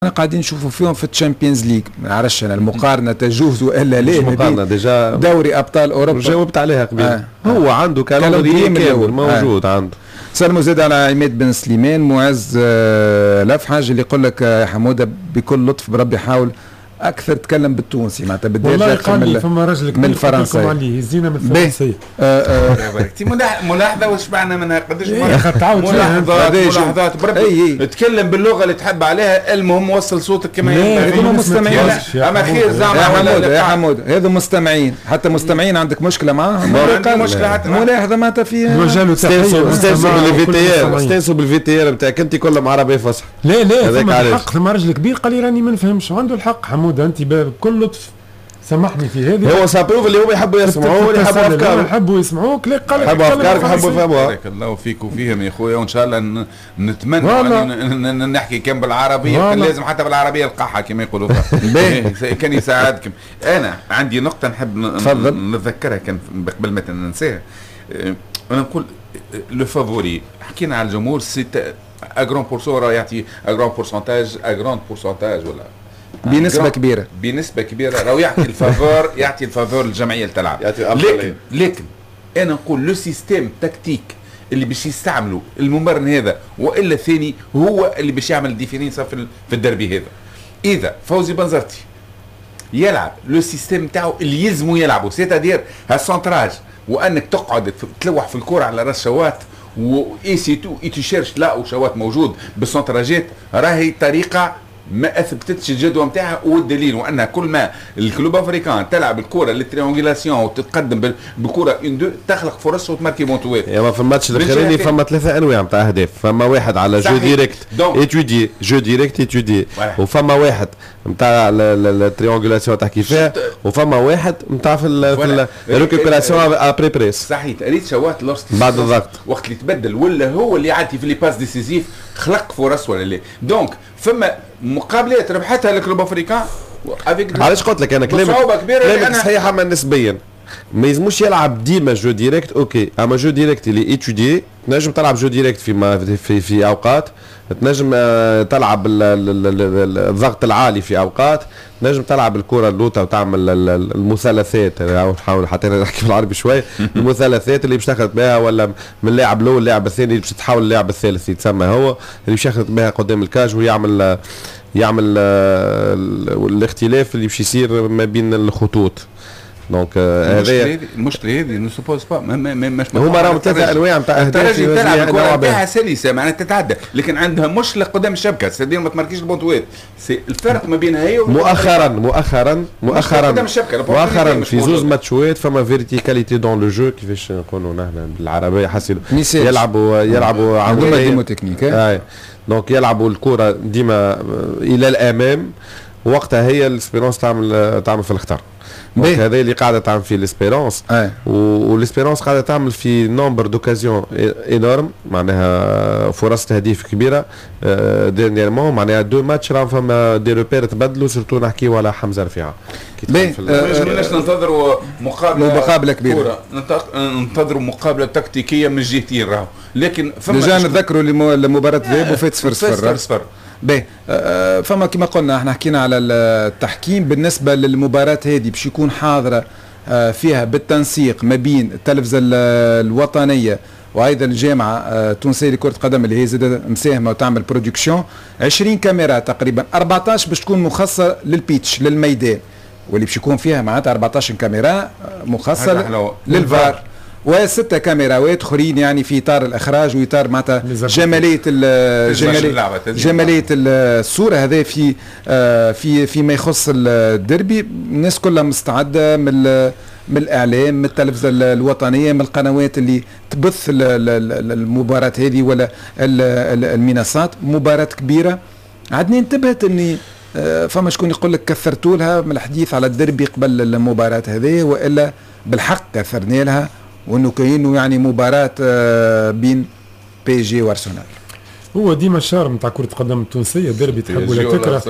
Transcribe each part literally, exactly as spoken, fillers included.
قاعدين نشوفوا فيهم في الشامبيونز ليج. ما نعرفش انا المقارنه تجوز والا لا. مقارنه ديجا دوري ابطال اوروبا جاوبت عليها قبل. آه. هو آه. عنده كالندري كامل موجود. آه. عنده. سلموا زاد على عماد بن سليمان. معز آه لفحاج اللي يقول لك يا حموده بكل لطف بربي حاول اكثر تكلم بالتونسي معناتها بدي والله قال لي فما راجل من الفرنسي عليه يزينا من الفرنسيه. ملاحظه واش معنى منها قداش ملاحظات ملاحظات بربي تكلم باللغه اللي تحب عليها. المهم وصل صوتك كما ينبغي. هذوما مستمعين اما خير زعما يا حمود يا حمود هذو مستمعين حتى مستمعين عندك مشكله معاهم. عندك مشكله حتى ملاحظه معناتها فيها استانسوا بالفي تي ار استانسوا بالفي تي ار نتاعك انت كلهم عربي فصح. لا لا فما الحق ثم راجل كبير قال لي راني ما نفهمش وعنده الحق. حمود انت بكل لطف سامحني في هذه. هو سابروف اللي هم يحبوا يسمعوه واللي يحبوا افكار يحبوا يسمعوك. لا قال يحبوا افكارك يحبوا يفهموها. بارك الله فيك وفيهم يا خويا وان شاء الله نتمنى أن نحكي كان بالعربيه كان لازم حتى بالعربيه القحه كما يقولوا. كان يساعدكم. انا عندي نقطه نحب نتذكرها كان قبل ما ننساها. انا نقول لو فافوري حكينا على الجمهور سي اغرون بورسون يعطي اغرون بورسنتاج اغرون بورسنتاج ولا بنسبة كبيرة بنسبة كبيرة راهو يعطي الفافور يعطي الفافور للجمعية تلعب. لكن لكن أنا نقول لو سيستيم تكتيك اللي باش يستعملوا الممرن هذا والا الثاني هو اللي باش يعمل ديفيرنسا في في الدربي هذا. إذا فوزي بنزرتي يلعب لو سيستيم تاعو اللي يلزموا يلعبوا سيتادير هالسونتراج وأنك تقعد تلوح في الكرة على راس شوات واي سي تو تشيرش لا وشوات موجود بالسونتراجات راهي طريقة ما اثبتتش الجدوى نتاعها. والدليل وانها كل ما الكلوب افريكان تلعب الكره للتريونغيلاسيون وتتقدم بالكره ان دو تخلق فرص وتماركي بونتوات. ايوا في الماتش الاخراني فما ثلاثه انواع نتاع اهداف. فما واحد على جو ديريكت اتودي جو ديريكت اتودي وفما واحد نتاع التريونغيلاسيون تحكي فيها وفما واحد نتاع في الريكوبيراسيون ابري بريس. صحيح ريت شوات لورست بعد الضغط وقت اللي تبدل ولا هو اللي يعدي في لي باس ديسيزيف خلق فرص ولا لا. دونك فما مقابلات ربحتها الكلوب افريكان. علاش قلت لك انا كلامك كلامك صحيح اما نسبيا ما يلزموش يلعب ديما جو ديريكت. اوكي اما جو ديريكت اللي اتودي تنجم تلعب جو ديريكت في في في اوقات تنجم تلعب الضغط العالي في اوقات تنجم تلعب الكره اللوطه وتعمل المثلثات. نحاول حتى نحكي بالعربي شوي. المثلثات اللي باش تاخذ بها ولا من اللاعب الاول اللاعب الثاني اللي باش تحاول اللاعب الثالث يتسمى هو اللي باش ياخذ بها قدام الكاج ويعمل يعمل الاختلاف اللي باش يصير ما بين الخطوط. دونك هذا المشكله هذه نو سوبوز با مش هما راهو ثلاثه انواع نتاع اهداف تاعها سلسه معناتها تتعدى لكن عندها مشكله قدام الشبكه سدير ما تماركيش البونتوات. الفرق ما بينها هي مؤخرا مؤخرا مؤخرا مؤخرا في زوز ماتشوات فما فيرتيكاليتي دون لو جو كيفاش نقولوا نحن بالعربيه حسيلو يلعبوا يلعبوا عمليه تكنيك. اي دونك يلعبوا الكره ديما الى الامام وقتها هي الاسبيرونس تعمل تعمل في الخطر. دونك هذا اللي قاعده تعمل فيه الاسبيرونس والاسبيرونس قاعده تعمل في نومبر دوكازيون انورم معناها فرص تهديف كبيره. ديرنييرمون معناها دو ماتش راهم فما دي روبير تبدلوا سيرتو نحكيو على حمزه رفيعه. ما ماناش ننتظروا مقابله مقابله كبيره ننتظروا مقابله تكتيكيه من جهتين راهو لكن فما ديجا نتذكروا المباراه ذهاب وفات صفر صفر. باهي أه فما كما قلنا احنا حكينا على التحكيم بالنسبه للمباراه هذه باش يكون حاضره أه فيها بالتنسيق ما بين التلفزه الوطنيه وايضا الجامعه التونسيه أه لكره القدم اللي هي زاد مساهمه وتعمل برودكسيون. عشرين كاميرا تقريبا أربعطاش باش تكون مخصصه للبيتش للميدان واللي باش يكون فيها معناتها أربعطاش كاميرا مخصصه للفار وستة كاميراوات اخرين يعني في اطار الاخراج واطار معناتها جماليه جماليه جماليه الصوره هذا في في فيما يخص الدربي. الناس كلها مستعده من من الاعلام من التلفزه الوطنيه من القنوات اللي تبث المباراه هذه ولا المنصات. مباراه كبيره عدني انتبهت اني فما شكون يقول لك كثرتوا لها من الحديث على الدربي قبل المباراه هذه والا بالحق كثرنا لها وانه كاينه يعني مباراه بين بي جي وارسنال. هو ديما الشهر نتاع كره القدم التونسيه ديربي تحب ولا تكره.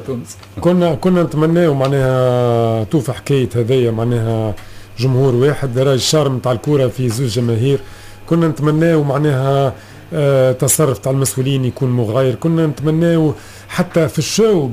كنا كنا نتمناو معناها توفى حكايه هذيا معناها جمهور واحد راجل الشهر نتاع الكره في زوج جماهير. كنا نتمناو معناها آه تصرف تاع المسؤولين يكون مغاير. كنا نتمناو حتى في الشو